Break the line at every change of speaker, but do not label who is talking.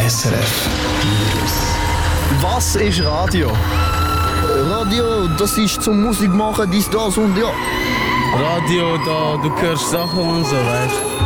SRF.
Was ist Radio?
Radio, das ist zum Musik machen, dies, das und ja.
Radio, da du hörst Sachen und so, weißt du.